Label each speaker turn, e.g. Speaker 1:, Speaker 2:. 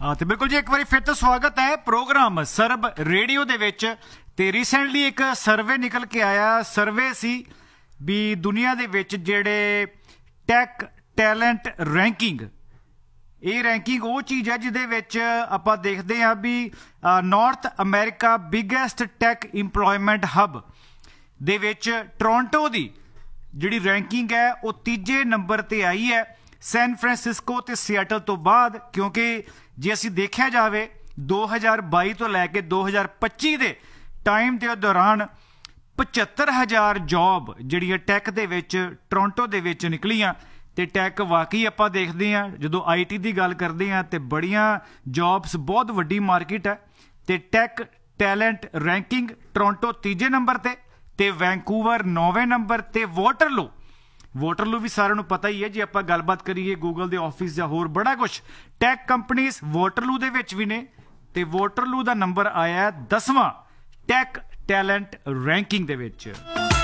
Speaker 1: ਤੇ ਬਿਲਕੁਲ ਜੀ, ਇੱਕ ਵਾਰੀ ਫਿਰ ਤੋਂ ਸਵਾਗਤ ਹੈ ਪ੍ਰੋਗਰਾਮ ਸਰਬ ਰੇਡੀਓ ਦੇ ਵਿੱਚ। ਤੇ ਰੀਸੈਂਟਲੀ ਇੱਕ ਸਰਵੇ ਨਿਕਲ ਕੇ ਆਇਆ। ਸਰਵੇ ਸੀ ਵੀ ਦੁਨੀਆ ਦੇ ਵਿੱਚ ਜਿਹੜੇ ਟੈਕ ਟੈਲੈਂਟ ਰੈਂਕਿੰਗ, ਇਹ ਰੈਂਕਿੰਗ ਉਹ ਚੀਜ਼ ਹੈ ਜਿਹਦੇ ਵਿੱਚ ਆਪਾਂ ਦੇਖਦੇ ਹਾਂ ਵੀ north America biggest tech employment ਹੱਬ ਦੇ ਵਿੱਚ ਟੋਰਾਂਟੋ ਦੀ ਜਿਹੜੀ ਰੈਂਕਿੰਗ ਹੈ ਉਹ ਤੀਜੇ ਨੰਬਰ 'ਤੇ ਆਈ ਹੈ ਸੈਨ ਫਰਾਂਸਿਸਕੋ ਤੇ ਸਿਆਟਲ ਤੋਂ ਬਾਅਦ। ਕਿਉਂਕਿ ਜੇ ਅਸੀਂ ਦੇਖਿਆ ਜਾਵੇ 2022 ਤੋਂ ਲੈ ਕੇ 2025 ਦੇ ਟਾਈਮ ਦੇ ਦੌਰਾਨ 75,000 ਜੌਬ ਜਿਹੜੀਆਂ ਟੈਕ ਦੇ ਵਿੱਚ ਟੋਰਾਂਟੋ ਦੇ ਵਿੱਚ ਨਿਕਲੀਆਂ। ਤੇ ਟੈਕ ਵਾਕਈ ਆਪਾਂ ਦੇਖਦੇ ਹਾਂ, ਜਦੋਂ IT ਦੀ ਗੱਲ ਕਰਦੇ ਹਾਂ ਤੇ ਬੜੀਆਂ ਜੌਬਸ, ਬਹੁਤ ਵੱਡੀ ਮਾਰਕੀਟ ਹੈ। ਤੇ ਟੈਕ ਟੈਲੈਂਟ ਰੈਂਕਿੰਗ ਟੋਰਾਂਟੋ ਤੀਜੇ ਨੰਬਰ ਤੇ ਵੈਂਕੂਵਰ 9ਵੇਂ ਨੰਬਰ ਤੇ ਵਾਟਰਲੂ ਵੀ ਸਾਰਿਆਂ ਨੂੰ ਪਤਾ ਹੀ ਹੈ। ਜੇ ਆਪਾਂ ਗੱਲਬਾਤ ਕਰੀਏ ਗੂਗਲ ਦੇ ਆਫਿਸ ਜਾਂ ਹੋਰ ਬੜਾ ਕੁਛ ਟੈਕ ਕੰਪਨੀਜ਼ ਵਾਟਰਲੂ ਦੇ ਵਿੱਚ ਵੀ ਨੇ। ਤੇ ਵਾਟਰਲੂ ਦਾ ਨੰਬਰ ਆਇਆ 10ਵਾਂ ਟੈਕ ਟੈਲੈਂਟ ਰੈਂਕਿੰਗ ਦੇ ਵਿੱਚ।